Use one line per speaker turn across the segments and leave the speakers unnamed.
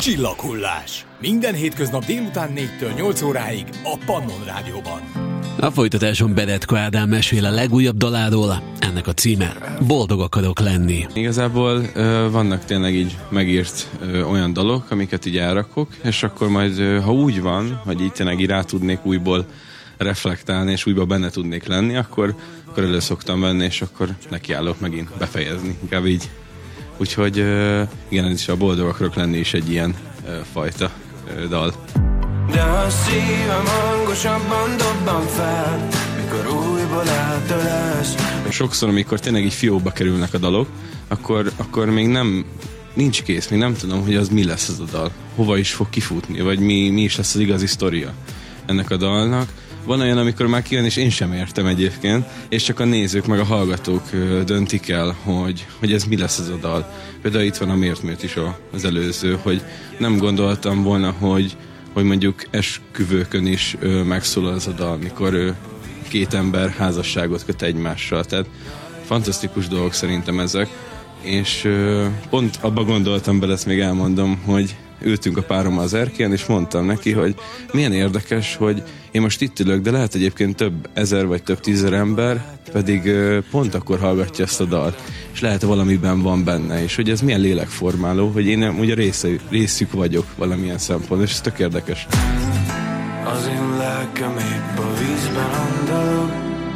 Csillaghullás. Minden hétköznap délután 4-től 8 óráig a Pannon Rádióban.
A folytatáson Benedko Ádám mesél a legújabb daláról, ennek a címe Boldog akarok lenni.
Igazából vannak tényleg így megírt olyan dalok, amiket így elrakok, és akkor majd, ha úgy van, hogy így tényleg rá tudnék újból reflektálni, és újból benne tudnék lenni, akkor elő szoktam venni, és akkor nekiállok megint befejezni, inkább így. Úgyhogy igen, ez is a Boldog akarok lenni is egy ilyen fajta dal.
De a szívem hangosabban dobban fel, mikor újból átölesz.
Sokszor, amikor tényleg így fiókba kerülnek a dalok, akkor még nincs kész, még nem tudom, hogy az mi lesz ez a dal, hova is fog kifutni, vagy mi is lesz az igazi sztoria ennek a dalnak. Van olyan, amikor már kijön, és én sem értem egyébként, és csak a nézők meg a hallgatók döntik el, hogy ez mi lesz ez a dal. Például itt van a Miért is az előző, hogy nem gondoltam volna, hogy mondjuk esküvőkön is megszólal ez a dal, mikor két ember házasságot köt egymással. Tehát fantasztikus dolgok szerintem ezek, és pont abba gondoltam bele, ezt még elmondom, hogy ültünk a párommal az erkélyen, és mondtam neki, hogy milyen érdekes, hogy én most itt ülök, de lehet egyébként több ezer vagy több tízezer ember pedig pont akkor hallgatja ezt a dalt, és lehet valamiben van benne, és hogy ez milyen lélekformáló, hogy én ugye részük vagyok valamilyen szempontból, és ez tök érdekes.
Az én lelkem épp a vízben andalok,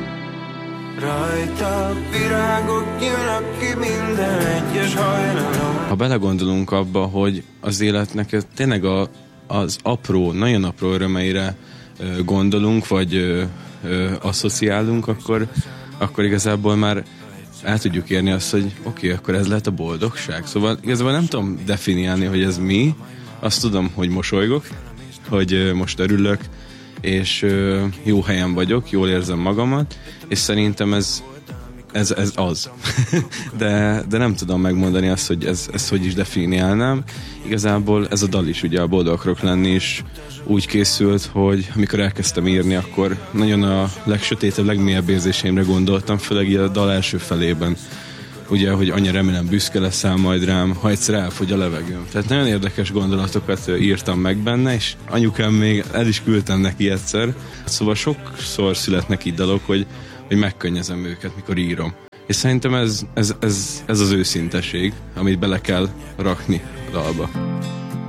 rajta virágok jönnek ki minden egyes hajnalon.
Ha belegondolunk abba, hogy az életnek tényleg az apró, nagyon apró örömeire gondolunk, vagy asszociálunk, akkor igazából már el tudjuk érni azt, hogy oké, akkor ez lehet a boldogság. Szóval igazából nem tudom definiálni, hogy ez mi. Azt tudom, hogy mosolygok, hogy most örülök, és jó helyen vagyok, jól érzem magamat, és szerintem ez az. de nem tudom megmondani azt, hogy ez hogy is definiálnám. Igazából ez a dal is, ugye a Boldog akarok lenni is úgy készült, hogy amikor elkezdtem írni, akkor nagyon a legsötétebb, legmélyebb érzéseimre gondoltam, főleg a dal első felében. Ugye, hogy anya, remélem büszke leszel majd rám, ha egyszer elfogy a levegőm. Tehát nagyon érdekes gondolatokat írtam meg benne, és anyukám még el is küldtem neki egyszer. Szóval sokszor születnek így dalok, hogy megkönnyezem őket, mikor írom. És szerintem ez az őszinteség, amit bele kell rakni a dalba.